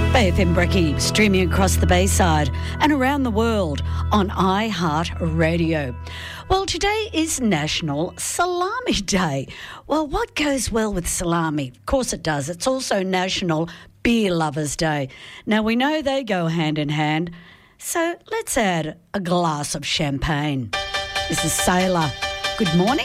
Faith and Brecky, streaming across the Bayside and around the world on iHeartRadio. Well, today is National Salami Day. Well, what goes well with salami? Of course it does. It's also National Beer Lovers Day. Now, we know they go hand in hand, so let's add a glass of champagne. This is Sailor. Good morning.